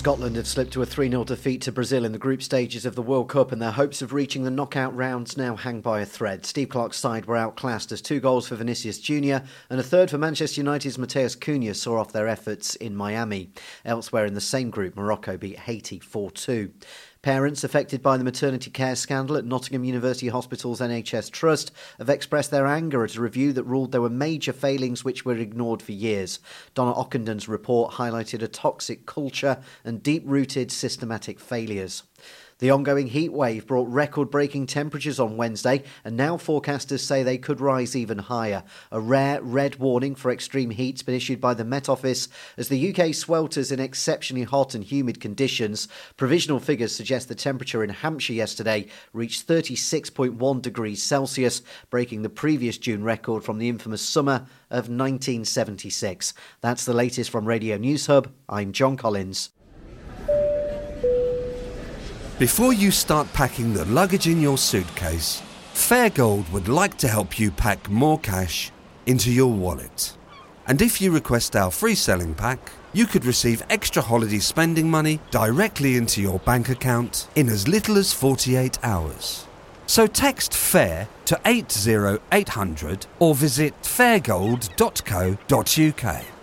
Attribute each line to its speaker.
Speaker 1: Scotland have slipped to a 3-0 defeat to Brazil in the group stages of the World Cup, and their hopes of reaching the knockout rounds now hang by a thread. Steve Clarke's side were outclassed as 2 goals for Vinicius Jr. and a third for Manchester United's Mateus Cunha saw off their efforts in Miami. Elsewhere in the same group, Morocco beat Haiti 4-2. Parents affected by the maternity care scandal at Nottingham University Hospital's NHS Trust have expressed their anger at a review that ruled there were major failings which were ignored for years. Donna Ockendon's report highlighted a toxic culture and deep-rooted systematic failures. The ongoing heat wave brought record-breaking temperatures on Wednesday, and now forecasters say they could rise even higher. A rare red warning for extreme heat's been issued by the Met Office as the UK swelters in exceptionally hot and humid conditions. Provisional figures suggest the temperature in Hampshire yesterday reached 36.1 degrees Celsius, breaking the previous June record from the infamous summer of 1976. That's the latest from Radio News Hub. I'm John Collins.
Speaker 2: Before you start packing the luggage in your suitcase, Fairgold would like to help you pack more cash into your wallet. And if you request our free selling pack, you could receive extra holiday spending money directly into your bank account in as little as 48 hours. So text FAIR to 80800 or visit fairgold.co.uk.